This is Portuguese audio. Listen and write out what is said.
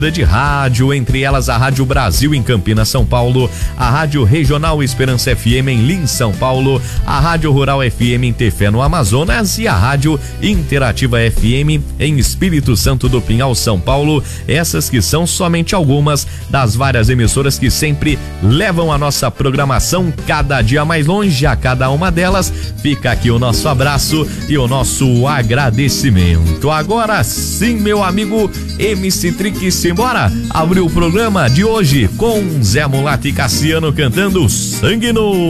de rádio, entre elas a Rádio Brasil em Campinas, São Paulo, a Rádio Regional Esperança FM em Lins, São Paulo, a Rádio Rural FM em Tefé, no Amazonas, e a Rádio Interativa FM em Espírito Santo do Pinhal, São Paulo. Essas que são somente algumas das várias emissoras que sempre levam a nossa programação cada dia mais longe. A cada uma delas fica aqui o nosso abraço e o nosso agradecimento. Agora sim, meu amigo MC Trick, simbora abrir o programa de hoje com Zé Mulato e Cassiano cantando Sangue no